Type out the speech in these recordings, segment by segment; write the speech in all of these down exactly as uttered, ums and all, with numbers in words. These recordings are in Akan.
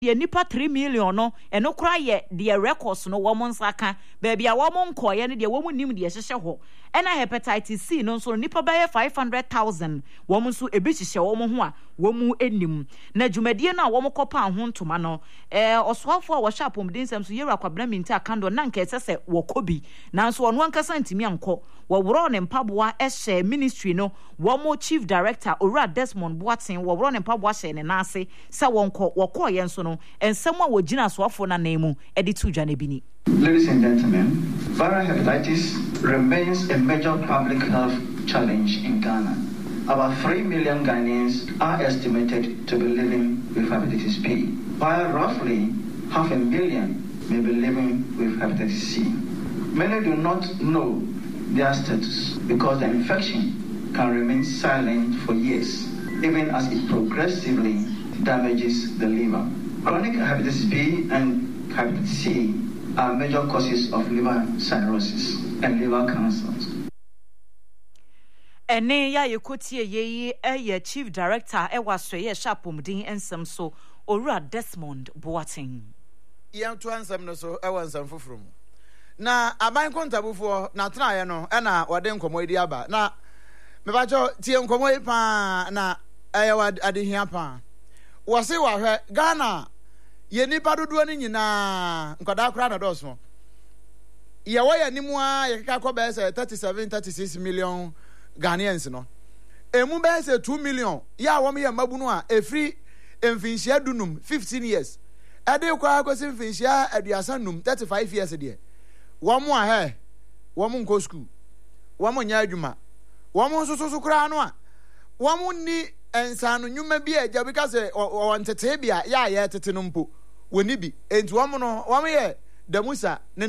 ye nipa three million no eno kura ye de records no wo monsa ka baby a wo monko ye ne de wo nim de hyehye ho ena hepatitis C no so nipa ba ye five hundred thousand wo mo so ebi hyehye wo mo ho a wo mu enim na dwumadie na wo mo kopa ho ntoma no eh osoafo a wo hye apomden sam so yewra kwabra minti akando na nka esese wo kobi nanso ono ankasa ntimi anko wo woro ne mpaboa ehye ministry no wo mo chief director Owura Desmond Boatin wo woro ne mpaboa hye ne nase se wonko wo ko ye nso no ensem a wo gina soafo na nemu e di tu dwane bini. Ladies and gentlemen, viral hepatitis remains a major public health challenge in Ghana. About three million Ghanaians are estimated to be living with hepatitis B, while roughly half a million may be living with hepatitis C. Many do not know their status because the infection can remain silent for years, even as it progressively damages the liver. Chronic hepatitis B and hepatitis C are major causes of liver cirrhosis and liver cancers. Ene ya yekotie ye ye chief director e wasoye shapomdin ensem so Owura Desmond Boatin. Yam to ansem no so e wansam foforo mu. Na aban kontabufo na tena ye no e na wode nkomo edi aba. Na me ba jo tie nkomo yi pa na e wa adehia pa. Wo se wa hwe Ghana ye nipa dodo ni nyina nkwada kra na doso. Ye wo ya nimu a ye keka ko be se thirty-seven thirty-six million Ghanaians no. Emu be se two million ya wo me ye mabunu a efri emfinhia dunum fifteen years. Ade kwa akosi emfinhia aduasa num thirty-five years de. Wo mo a he wo mo nko school. Wo mo nya adwuma. Wo mo so so kra no a wo mo ni ensano nyuma bi eja because on tete bia ya ya tete no mpo woni bi enti wo mo no wo mo ye damusa na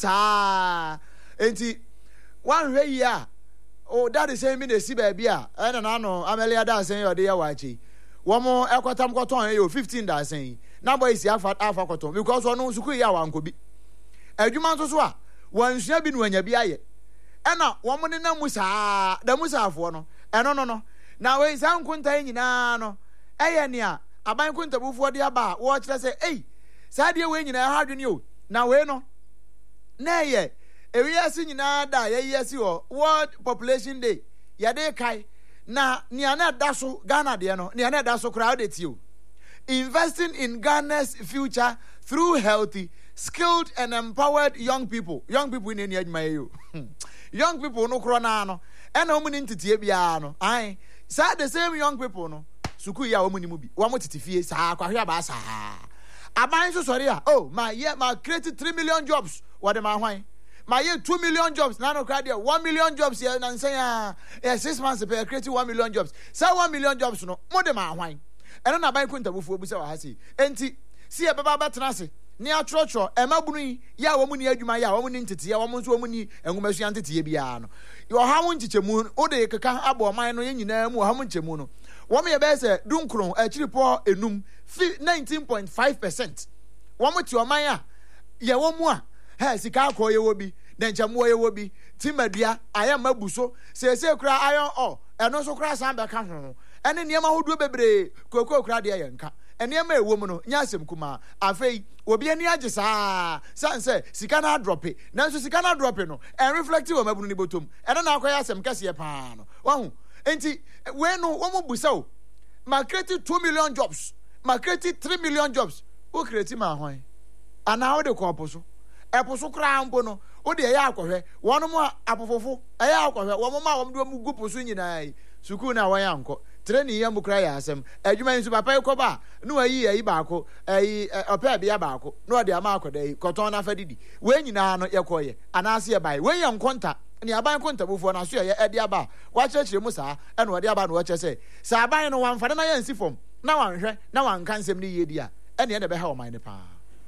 namusa enti wan hwe yi a o that is saying me dey see baby a na na no amelia da sen yo de ya wachi wo mo ekotam koton ye fifteen da sen na boy si afa afa koton because ono suku ya wanko bi adwuma nso so a wansua bi no anya bi aye ena wo mo ne namusa damusa afo no eno no no na we san kunta nyina no eye ne a aban kunta bufuo de aba wo kire se ei sa de we nyina ha dwene o na we no na eye ewiase nyina da ye yesi o World Population Day ya de kai na nia na da so Ghana de no nia na da so kra de ti o investing in Ghana's future through healthy, skilled and empowered young people. Young people in any admire young people no krona no and how many entity bia no ai say the same young people no suku ya wo munimu bi wo mo titifie sa kwahwe ba sa aban so sorry ah oh my yeah my created three million jobs what am I hwan my year two million jobs na no cry there one million jobs here na say ah six months per created one million jobs say one million jobs no mo de ma hwan eno na ban kuntabufu obusa wa ha si enti si e baba batenase ni atrotro e mabunu yi ya wo mu ni adwuma ya wo mu ni ntete ya wo mu nso wo mu ni engumasu ya ntete ya bia no yo ha mu nchichemu o de keka abo man no nyina mu ha mu nchemu no wo me ye be se dunkron achiripo enum nineteen point five percent wo mu ti o man a ye wo mu a ha sika akọ ye wo bi na nchemu ye wo bi timadua aya mabuso se se kura iron o eno so kura san be ka ho ene niema hodo bebre kokoko kura de ye nka enema ewo mu no nya asem kuma afei obi ani age saa san se sika na drop e nanso sika na drop no en reflect wo mabunu ni botom ene na akoya asem kase paa no wahu enti we no wo mu busa o ma create two million jobs ma create three million jobs o create ma hwan ana wo de ko oposo eposo kra ampo no o de ya akohwe wono mu apofofo eya akohwe wo mu ma wo mu gu poso nyina yi suku na wan yanko training ya mukra ya asem adwuma nsu papa ikoba no ayi ayi baako ayi opa bia baako no de ama akoda yi koton na fadidi we nyina no yekoye anase ye bai we ye nkonta ne aban konta bufo na so ye ede aba wa chechire mu saa e no de aba no che se sa aban no wan fane na ya nsi fom na wan hwe na wan kansem ni ye dia e ne de be ha o man ne pa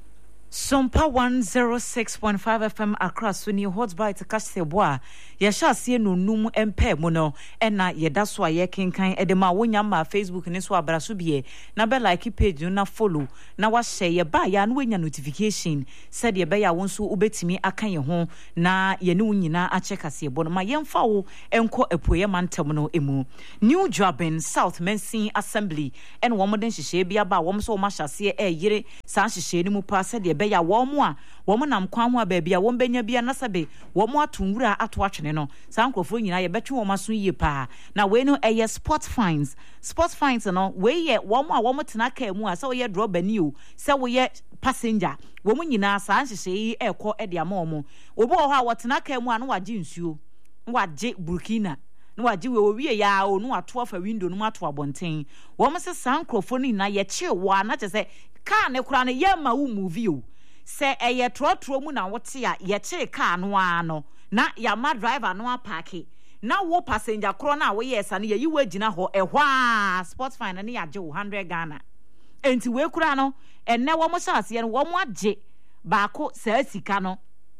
Sompa one oh six point five F M across Suni Hot Bite Caseboa. Yasha see no num empe mono, and na yeda so a yekin kind edema wonya ma Facebook and so abrasubie. Na be like page na follow. Na wa share ye ba ya no wenya notification. Said ye be ya wonso ubetimi aka ye ho na ye ne nyina a check asebo no ma yemfa wo enko epoye mantem no emu. New Jobbing South Mensin Assembly and womoden hihye bia ba wom so ma hyase e yire san hihye ni mu pa said ye ya womo a womo nam kwan ho a ba bia wom benya bia na sabe womo atunwura ato atwene no sankrofo nyina ye betwe womo aso yie pa na we no eye sport fines sport fines no we ye womo a womo tena ka mu a se wo ye draw bani o se wo ye passenger womo nyina san hyehye yi ekọ e de ama womo obo ho a wo tena ka mu a no wage nsuo wage burkina no wage we owie ya o no wato afa window no mato abonten womo se sankrofo ni na ye che wa na che se car ne kura ne ye ma wo movie o se eye trotro mu na wote a ye che car no ano na ya ma driver no apake na wo passenger kro na wo yes na ye yi wagina ho ehwa sports fine na ya je one hundred Ghana enti we kura no enne wo mo hyase ye no wo mo age baako sa sika no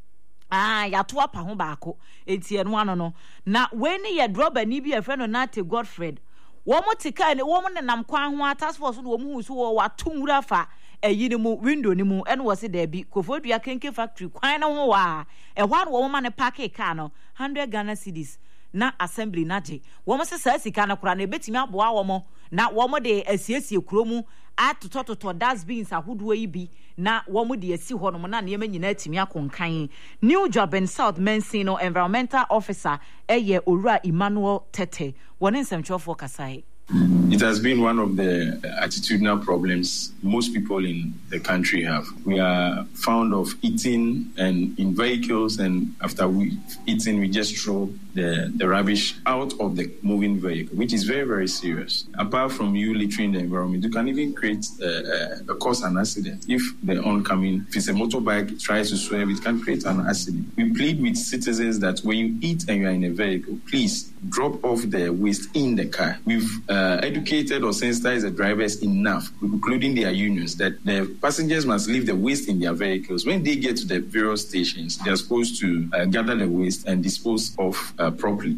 ah ya to apa ho baako enti eno ano no na we ni ye droba ni bi e fe no na te Godfred wo mo tika ne wo mo ne nam kwan ho task force no wo mo hu so wo watonwura fa eyi ni mu window ni mu ene wo se da bi Kofodua Kenke factory kwan no ho wa e hwa no wo ma ne park car no one hundred Ghana cedis na assembly na je wo mo se sa sika na kura na betimi aboa wo mo na wo mo de asiesie kuro mu atotototo dustbins ahodo yi bi na wo mo de asi ho no na ne nyina atimi akonkan New Jobbing South Mensin no environmental officer eye Owura Emmanuel Tete won nsemchofo kasai. It has been one of the attitudinal problems most people in the country have. We are fond of eating and in vehicles, and after we eating, we just throw the, the rubbish out of the moving vehicle, which is very, very serious. Apart from you littering the environment, you can even create uh, a cause an accident. If the oncoming, if it's a motorbike, tries to swerve, it can create an accident. We plead with citizens that when you eat and you are in a vehicle, please drop off the waste in the car. We've uh, educated or sensitized the drivers enough, including their unions, that the passengers must leave the waste in their vehicles. When they get to the various stations, they are supposed to uh, gather the waste and dispose of uh, properly.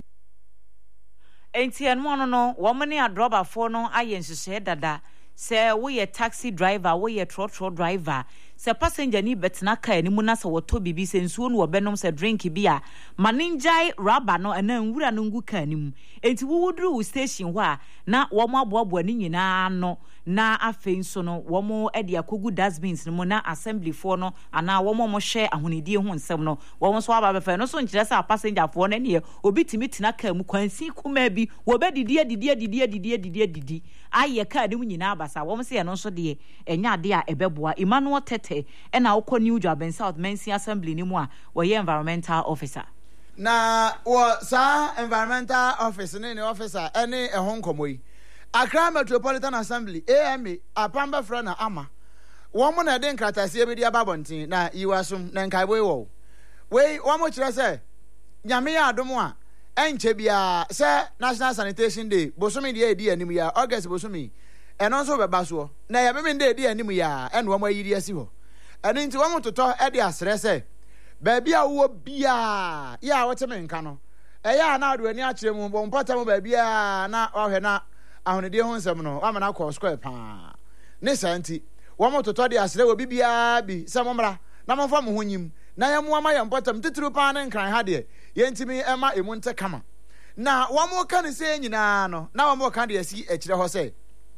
Enti eno no no wo mane adroba fo no ayenhyehe dada se wo ye taxi driver wo ye trotro driver se passenger ni betena car ni mu na se woto bibi se nsuo no obenom se drink bi a maninjai rubber no ena nwura no ngu car ni mu enti wo wudru station ho a na wo mo aboabo ni nyina no na afen so no wo mo e de akogu dustbins no mu na assembly fo no ana wo mo mo hwe ahonedie ho nsem no wo mo so aba befa no so nkire se passenger fo no ne obi timi tena car mu kwansi kuma bi wo be didi didi didi didi didi didi aye car ni mu nyina abasa wo mo se no so de enya ade a ebeboa Emmanuel Tete ena ukọ New Jobbing South Mensin Assembly ni mu a wo ye environmental officer na wo sa environmental officer ne ne officer ene ehon komoyi Accra Metropolitan Assembly A M A apamba fra na ama wo mo na de nkratase be dia babonten na yiwasum na nkaibo wo we wo mo kire se nyame ya adom a enche bia se National Sanitation Day bosomi de edi anim ya August bosomi eno nso beba so na ya be de edi anim ya eno wo mayiri asi ho eno nti wo mo toto e de asre se ba bia wo bia ya wo teme nka no e ya na ado ani a kire mu bo mpota mo ba bia na ohwe na ahonede ho nsem no amana call square pa ne santi wo mo toto de asre wo bibia bi se mo mra na mo fa mo honyim na ya mo ama ya mpota mtitiri pa na nkran ha de ye ntimi ema emu nte kama na wo mo ka ne se nyina no na wo mo ka de asi a kire ho se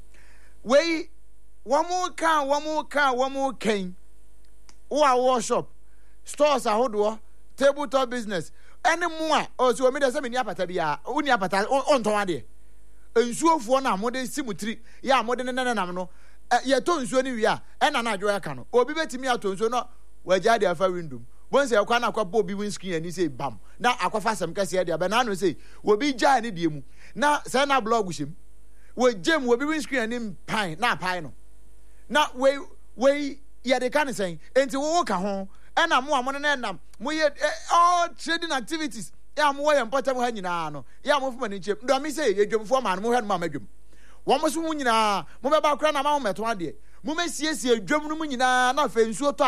we wo mo ka wo mo ka wo mo kan wo a workshop stores ahodo tabletop business any more o so me de se me ni apata bia uni apata on ton ade ensuofo na amode simutri ya amode ne nenam no ye to nsuo ni wi a e na na adwo ya ka no obi betimi ato nsuo no waja de afa window bonse yakwa na akwa obi windscreen ani say bam na akwafa sem kase de aba na no say obi ja ni de mu na say na blog shim we jem obi windscreen ani pan na pan no na we we ye de kan say enti wo ka ho e na mo amone na nam mo ye all trading activities ya mo ye mpatam ha nyina no ya mo fuma ni chem ndo mi say ye dwomfo ma no mo hwe no ma madwom wo mo so mu nyina mo be ba kra na ma mo meto ade mo mesiesie dwom no mu nyina na fa nsuo to a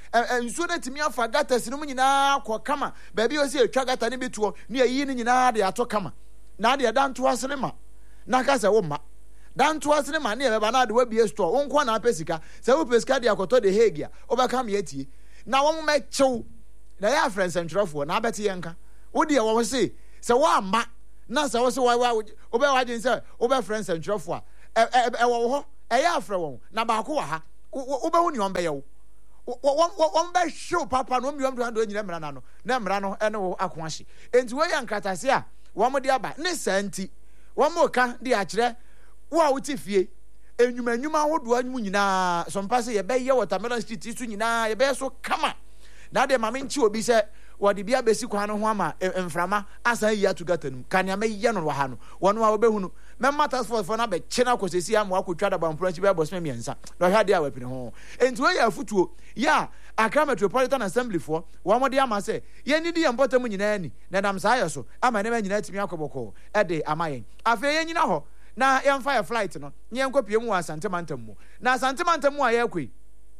nsuo na timi afa gata sino mu nyinaa kɔ kama baabi o si etwa gata ne betuo ne ayi ne nyinaa de ato kama na de danto asene ma na ka sɛ wo ma danto asene ma ne e beba na de wabie store wo nko na apesika sɛ wo pesika de akoto de hegia obaka me atie na wo me kyew na ya friends ntwerɛfoɔ na abɛte yɛnka wo de wo se sɛ wo amma na sɛ wo se wo wo be wagyen sɛ wo be friends ntwerɛfoɔ a e wo ho e ya afrɛ wo na ba ko wa ha wo be hu ni on be ye wo wo be show papa no miom do nyina mra na no na mra no ene wo ako ahye enti wo yɛ nkratase a wo mo de aba ne santi wo mo ka de akyerɛ wo a wo ti fie enwuma enwuma hodo anwum nyinaa so mpa se ye be ye watermelon street su nyinaa ye be so kama na de mame nchi obi se wo de bia besi kwa no ho ama mframa asan yi atu gatanum kanea me ye no wa ha no wono a wo be hunu me matters for for na be chena kosesi am wa kotwa da bampro nchi be boss me miensa no hwa de a wapine ho enti we ya futuo ya Accra Metropolitan Assembly for wo mo de ama se ye ni de yempotam nyinaa ni na dam sa ayo so ama ne ma nyinaa timi akoboko e de amayen afi ye nyina ho na yem fire flight no nye nkopie mu asante mantam mu na asante mantam mu aye akoi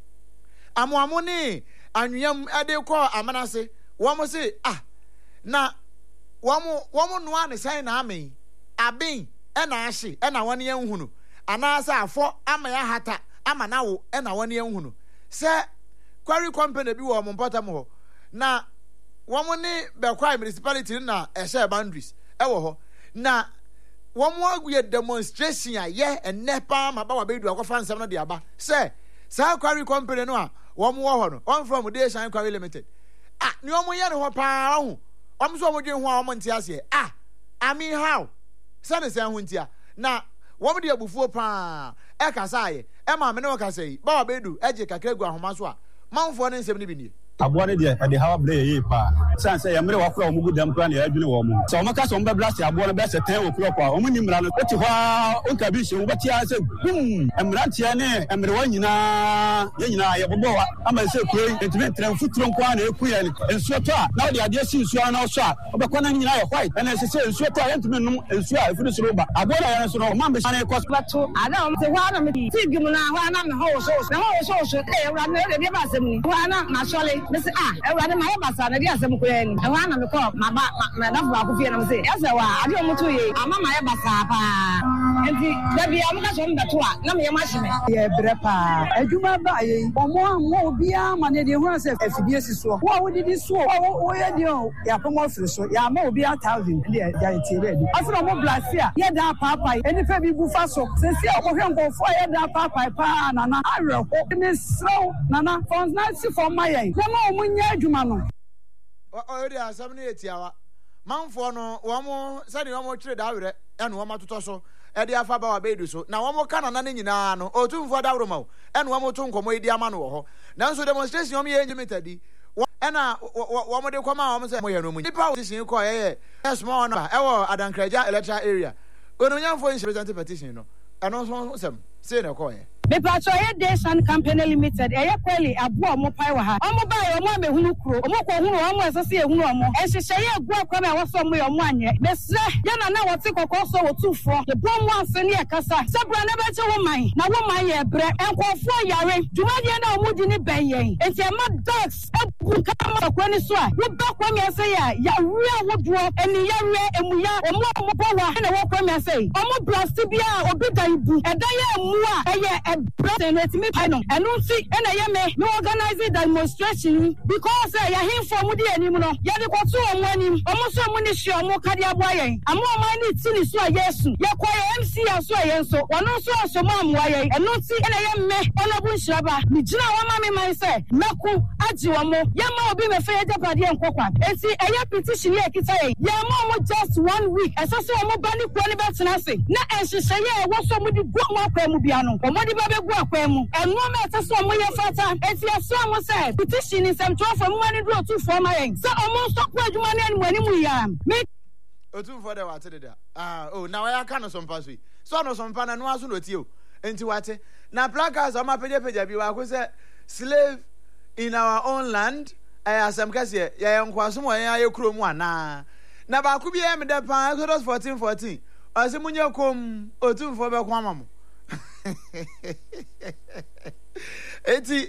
amoamo ni anwam ade kɔ amanase wo mo se ah na wo mo wo mo noa ne san na amen aben e na ahye e na wone yan hunu anaasa afɔ ama ya hata ama na wo e na wone yan hunu sɛ quarry company bi wo mo mpɔtam ho na wo mo ne Bekwai municipality na ɛhyɛ boundaries e wo ho na wo mo aguye demonstration a ye enne pa ma ba wa bedu akɔfa nsɛm no de aba sɛ sa quarry company no a wo mo wo ho no on from Day Shine Quarry Limited ah ni wo mo ye ne ho pa ho om so mo dwen ho a wo mo ntia ase ah I mean how sɛ ne sɛ ho ntia na wo mo de abufuo pa e kasa ye e ma me ne wo kasa yi ba wa bedu eje kakra gu ahoma so a manfo ne nsɛm ne bi nie aboa ne de de hawa bre ye pa san se yamre wa kura omugu dam kura ne adwene wo mu so mo ka so mbe blast aboa ne be se ten wo kura kwa omu ni mra no oti hwa on ka bi hye wo betia se bum emrantia ne emre wa nyina ye nyina ye bobo wa ama se kure entime tren futuro nkwa na eku ye ensuo to a na wo de ade si nsuo na so a obekwa na nyina ye white ene se se ensuo to a entime num ensuo a efuru soro ba aboa na ye so no man be shane ko plato ana mo se hwa na me ti gimu na hwa na me ho so na ho so so e ewra na e de ba sem ni hwa na na sole Miss Ah, everybody, my basa na dia asem kwen. E wa na me ko ma ba ma na fu akofie na me say. Ese wa ade o mutu ye. Ama my basa pa. Enti da bia mo ka so mbeto a na me ye ma hime. Ye bre pa. Adwuma ba ye. Omo anwo obi a ma ne de hu ase afibie si so. Wo wo didi so. Wo wo ye de o. Ya pomo firi so. Ya ma obi a thousand. De ya ti re di. Afro mo blasia. Ye da pa pa. Eni fa bi bu fa so. Se se o hwe nkofo ye da pa pa pa na na awe ho. Ni sro na na. Fons na si for my ye. Munya adwuma no o ori asam ne etiawa manfo no wo mo sɛ ne wo mo twere da werɛ ɛne wo mo totɔ so ɛde afa ba wa bedu so na wo mo kana na ne nyinaa no otumfo da woro ma wo ɛne wo mo to nkomo edi ama no wo ho nanso demonstration wo ye nyimeta di ɛna wo mo de kɔma wo mo sɛ mo yɛ no mu nipa petition kɔ yɛ yɛ small na ɛwɔ Adankraja electoral area ononyamfo in representative petition no ɛno so sɛm sei na kɔ yɛ Me pacho ye Day Shine Company Limited. Eye kweli abu omo pai wa ha. Omo ba ye omo amehunu kuro. Omo ko hunu omo esese ye hunu omo. Ehyehyɛ ye egu akwa me wo so mo ye omo anye. Mesre ye na na wote kokɔ so wotufo. De bom mo ase ne yakasa. Sebra na be che wo man. Na wo man ye bre. Enkofo yare. Dwumadie na omo di ni ben yen. Enti e ma dogs ebu kama akwa ni so a. Wo ba kwa me ase ya. Ya ria wodoɔ. Eni ya ria emu ya. Omo omo bo wa. Na wo kwa me ase. Omo blast bia obi da ibu. Eda ye emu a eye Brother, let me pay no. And don't see any me no organizing demonstration because I hear from Mudi anymore. Yadi got so many, almost so many show more cardia boy. I'm more money to so yes. Yakwaya M C as well, so one also so mom why and not see any me on a bush rubber. Mijina Wamami might say, Maku, Ajiwamo, Yama be my fair deputy and Coca. And see a petition here, Kitay. Yama just one week. As I saw more bunny quality nothing. Na and she say, yeah, what's somebody go more Mubiano or Modi Baby go kwemu enu meta so mo ye fata eti aso mo say petition is am twelve from one do two for my so omo stop adwuma ne anu animu ya me otu for the wate de ah oh na wa ka no so mpa so so no so mpa na no aso no tie o enti wate na placards o ma peje peja bi wa ko say slave in our own land eh asem kase ye ye nkwaso mo ye ayekuro mu ana na ba ku bi e me de pa Exodus fourteen fourteen asimunye kom otu for be kwa mamo eti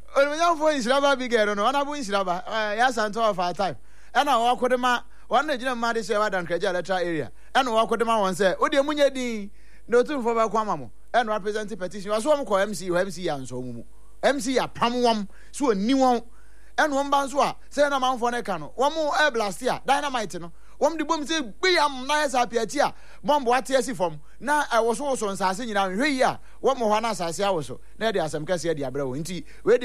Onye for Israba big girl no anabu Israba ya santo of our time. And I walk with ma one regional mad say wa dan Kreja electoral area. And walk with ma one say o de munye din no tun for ba kwamamo. And represent petition was one call M C M C and so mu. M C ya pam wam so ni won. And one ban so say na man for ne ka no. One mo air blast here dynamite no. One the boom say be am na yes apia bomb what yes from. Na I was also on sase nyina hwe yi a one mo hwa na sase awoso. Na de asem kase de abrawo nti